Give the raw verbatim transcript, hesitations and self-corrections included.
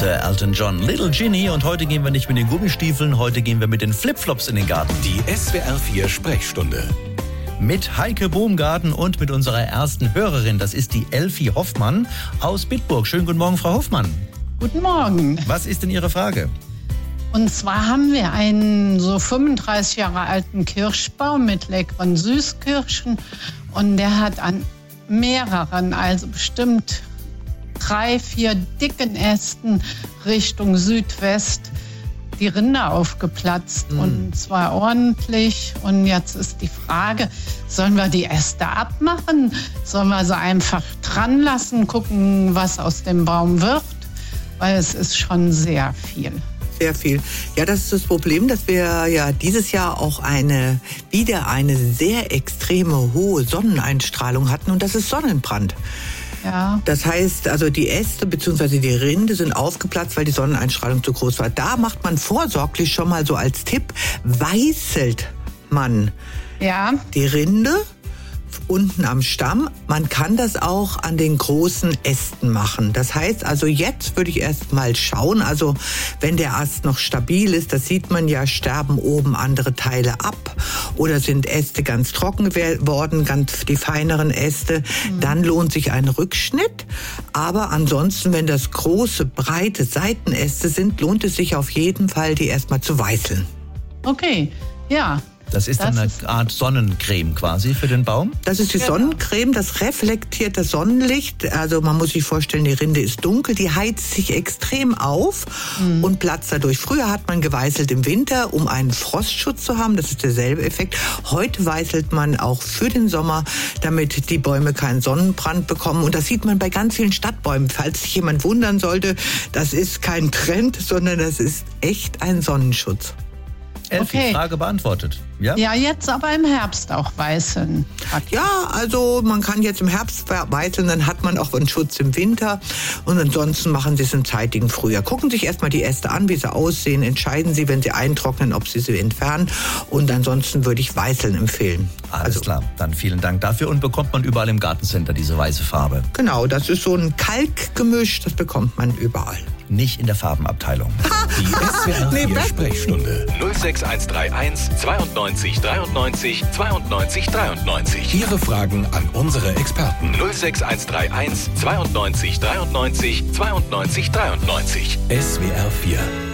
mit äh, Elton John, Little Ginny. Und heute gehen wir nicht mit den Gummistiefeln, heute gehen wir mit den Flipflops in den Garten. Die S W R vier Sprechstunde. Mit Heike Bohmgarten und mit unserer ersten Hörerin. Das ist die Elfi Hoffmann aus Bitburg. Schönen guten Morgen, Frau Hoffmann. Guten Morgen. Was ist denn Ihre Frage? Und zwar haben wir einen so fünfunddreißig Jahre alten Kirschbaum mit leckeren Süßkirschen. Und der hat an mehreren, also bestimmt drei, vier dicken Ästen Richtung Südwest die Rinde aufgeplatzt. Mm. Und zwar ordentlich. Und jetzt ist die Frage, sollen wir die Äste abmachen? Sollen wir sie einfach dran lassen, gucken, was aus dem Baum wird? Weil es ist schon sehr viel. Sehr viel. Ja, das ist das Problem, dass wir ja dieses Jahr auch eine, wieder eine sehr extreme hohe Sonneneinstrahlung hatten und das ist Sonnenbrand. Ja. Das heißt, also die Äste bzw. die Rinde sind aufgeplatzt, weil die Sonneneinstrahlung zu groß war. Da macht man vorsorglich schon mal so als Tipp, weißelt man ja. die Rinde unten am Stamm. Man kann das auch an den großen Ästen machen. Das heißt also, jetzt würde ich erst mal schauen, also wenn der Ast noch stabil ist, das sieht man ja, sterben oben andere Teile ab oder sind Äste ganz trocken geworden, ganz die feineren Äste, mhm. dann lohnt sich ein Rückschnitt. Aber ansonsten, wenn das große, breite Seitenäste sind, lohnt es sich auf jeden Fall, die erstmal zu weißeln. Okay, ja. Das ist dann das eine Art Sonnencreme quasi für den Baum? Das ist die genau. Sonnencreme, das reflektiert das Sonnenlicht. Also man muss sich vorstellen, die Rinde ist dunkel, die heizt sich extrem auf mhm. und platzt dadurch. Früher hat man geweißelt im Winter, um einen Frostschutz zu haben. Das ist derselbe Effekt. Heute weißelt man auch für den Sommer, damit die Bäume keinen Sonnenbrand bekommen. Und das sieht man bei ganz vielen Stadtbäumen. Falls sich jemand wundern sollte, das ist kein Trend, sondern das ist echt ein Sonnenschutz. Elfi, okay. Frage beantwortet. Ja? ja, jetzt aber im Herbst auch weißeln. Ja, also man kann jetzt im Herbst weißeln, dann hat man auch einen Schutz im Winter. Und ansonsten machen Sie es im zeitigen Frühjahr. Gucken sich erstmal die Äste an, wie sie aussehen. Entscheiden Sie, wenn sie eintrocknen, ob Sie sie entfernen. Und ansonsten würde ich weißeln empfehlen. Alles also, klar, dann vielen Dank dafür. Und bekommt man überall im Gartencenter diese weiße Farbe? Genau, das ist so ein Kalkgemisch, das bekommt man überall. Nicht in der Farbenabteilung. Die S W R vier Sprechstunde null sechs eins drei eins zweiundneunzig dreiundneunzig zweiundneunzig dreiundneunzig. Ihre Fragen an unsere Experten. null sechs eins drei eins zweiundneunzig dreiundneunzig zweiundneunzig dreiundneunzig. S W R vier